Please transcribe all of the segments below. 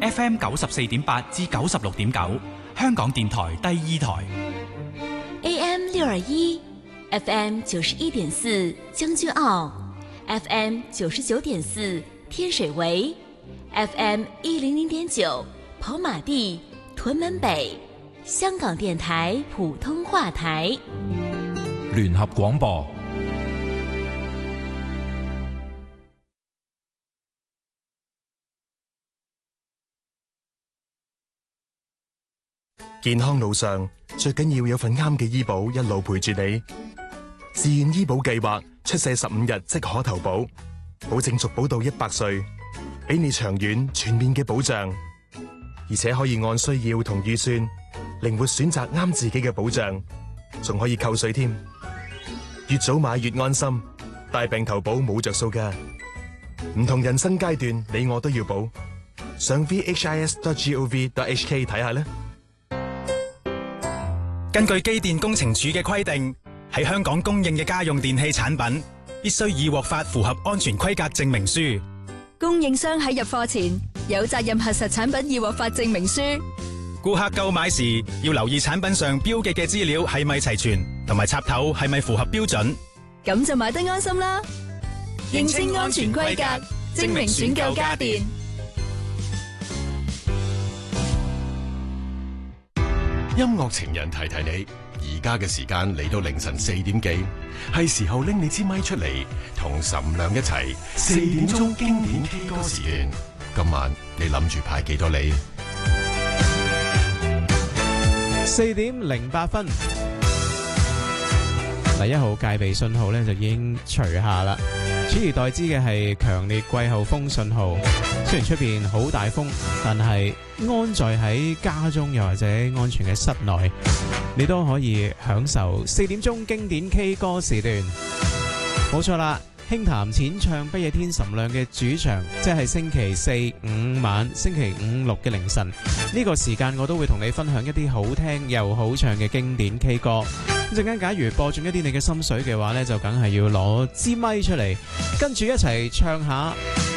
FM 94.8至96.9，香港電台第二台。 AM 621 FM 91.4將軍澳 FM 99.4天水圍 FM 100.9跑馬地屯門北，香港電台普通話台聯合廣播。 健康路上最緊要有份啱嘅醫保一路陪住你。自願醫保計劃出世15日即可投保，保證續保到100歲，俾你長遠全面嘅保障，而且可以按需要同預算靈活選擇啱自己嘅保障，仲可以扣稅添。越早買越安心，大病投保冇着數㗎。唔同人生階段，你我都要保。上 vhis.gov.hk 睇下啦。 根據機電工程署嘅規定，喺香港供應嘅家用電器產品必須已獲發符合安全規格證明書。 供應商喺入貨前有責任核實產品已獲發證明書。 顧客購買時要留意產品上標記嘅資料係咪齊全，同埋插頭係咪符合標準， 咁就買得安心啦。認清安全規格，證明選購家電。 音樂情人提提你，而家嘅時間嚟到凌晨4點幾，係時候拎你支咪出嚟，同岑亮一齊4點鐘經典 K 歌時段。今晚你諗住派幾多梨 ？4點08分，第1號戒備信號咧就已經除下啦，取而代之嘅係強烈季候風信號。雖然出邊好大風，但係安在喺家中又或者安全嘅室內，你都可以享受4點鐘經典 K 歌時段。冇錯啦，輕談淺唱不夜天岑亮嘅主場，即係星期4、5晚、星期5、6嘅凌晨呢個時間，我都會同你分享一啲好聽又好唱嘅經典 K 歌。陣間假如播中一啲你嘅心水嘅話呢，就梗係要攞支咪出嚟，跟住一齊唱下，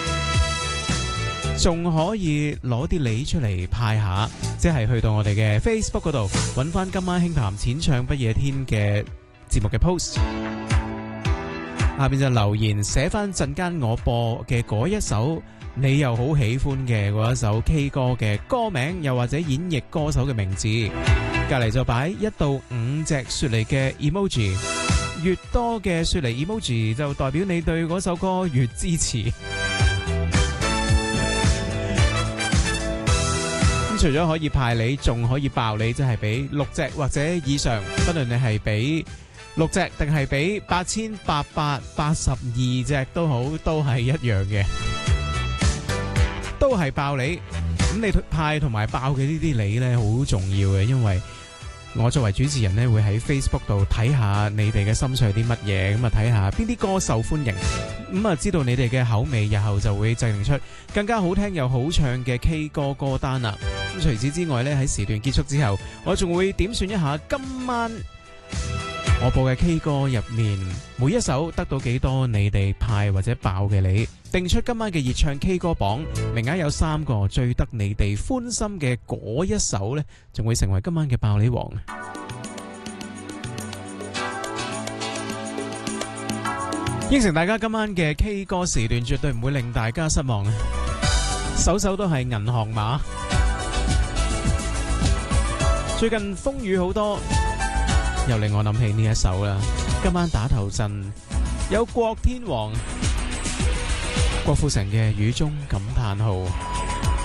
仲可以攞啲梨出嚟派下，即係去到我哋嘅 Facebook 嗰度揾翻今晚輕談淺唱不夜天嘅節目嘅 post， 下邊就留言寫翻陣間我播嘅嗰一首你又好喜歡嘅嗰一首 K 歌嘅歌名，又或者演繹歌手嘅名字，隔籬就擺1到5隻雪梨嘅 emoji， 越多嘅雪梨 emoji 就代表你對嗰首歌越支持。除咗可以派你，仲可以爆你，即係俾6隻或者以上，不論你係俾6隻定係俾8882隻都好，都係一樣嘅，都係爆你。咁你派同埋爆嘅呢啲你呢，好重要嘅，因為我作為主持人呢，會喺 Facebook 度睇下你哋嘅心水啲乜嘢，咁啊睇下邊啲歌受歡迎，咁啊知道你哋嘅口味，日後就會製定出更加好聽又好唱嘅 K 歌歌單啦。咁除此之外呢，喺時段結束之後，我仲會點算一下今晚我播嘅 K 歌入面每一首得到幾多你哋派或者爆嘅你，定出今晚嘅熱唱 K 歌榜，名額有3個，最得你哋歡心嘅嗰一首呢，仲會成為今晚嘅爆你王。應承大家今晚嘅 K 歌時段絕對唔會令大家失望，首首都係銀行碼。最近風雨好多，又令我諗起呢一首啦。今晚打頭陣有國天王郭富城嘅雨中感嘆號。